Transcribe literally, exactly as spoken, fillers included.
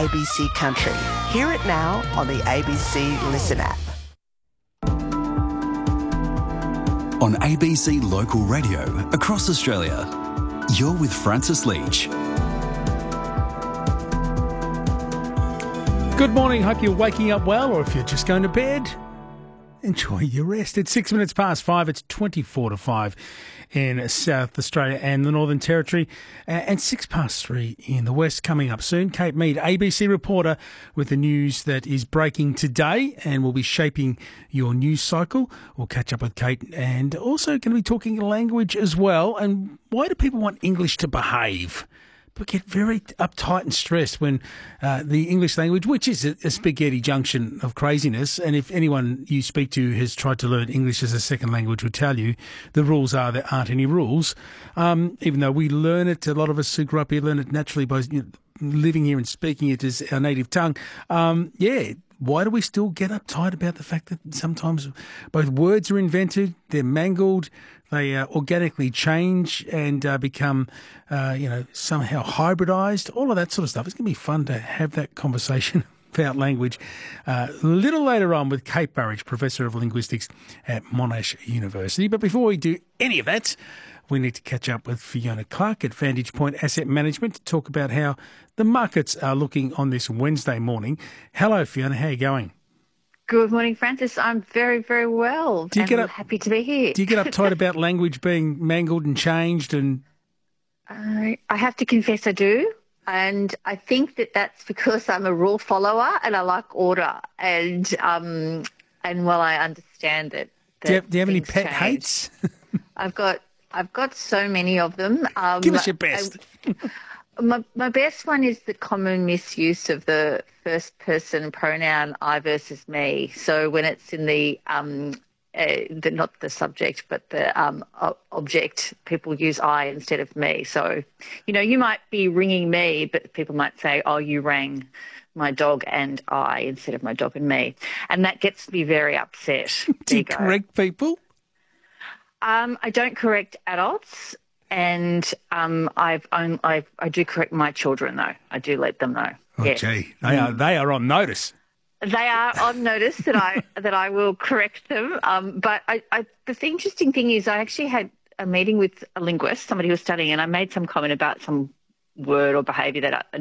A B C Country. Hear it now on the A B C Listen app. On A B C Local Radio across Australia, you're with Francis Leach. Good morning. Hope you're waking up well, or if you're just going to bed, enjoy your rest. It's six minutes past five. It's twenty-four to five in South Australia and the Northern Territory, and six past three in the West. Coming up soon, Kate Mead, A B C reporter, with the news that is breaking today and will be shaping your news cycle. We'll catch up with Kate, and also going to be talking language as well. And why do people want English to behave? But get very uptight and stressed when uh, the English language, which is a, a spaghetti junction of craziness, and if anyone you speak to has tried to learn English as a second language will tell you the rules are there aren't any rules. Um, even though we learn it, a lot of us who grew up here learn it naturally by you know, living here and speaking it as our native tongue. Um, yeah. Why do we still get uptight about the fact that sometimes both words are invented, they're mangled, they uh, organically change and uh, become, uh, you know, somehow hybridised, all of that sort of stuff. It's going to be fun to have that conversation about language uh, a little later on with Kate Burridge, Professor of Linguistics at Monash University. But before we do any of that, we need to catch up with Fiona Clark at Vantage Point Asset Management to talk about how the markets are looking on this Wednesday morning. Hello, Fiona. How are you going? Good morning, Francis. I'm very, very well. Do you and get up, happy to be here. Do you get uptight about language being mangled and changed? And uh, I have to confess I do. And I think that that's because I'm a rule follower and I like order. And um, and while I understand that, that do you have, do you have any pet change, hates? I've got I've got so many of them. Um, Give us your best. I, my my best one is the common misuse of the first person pronoun I versus me. So when it's in the um uh, the not the subject but the um object, people use I instead of me. So you know you might be ringing me, but people might say, "Oh, you rang my dog and I," instead of my dog and me, and that gets me very upset. Do you correct people? Um, I don't correct adults, and um, I've, own, I've I do correct my children though. I do let them know. Oh, yes. gee, they are they are on notice. They are on notice that I that I will correct them. Um, but I, I, the interesting thing is, I actually had a meeting with a linguist, somebody who was studying, and I made some comment about some word or behaviour that I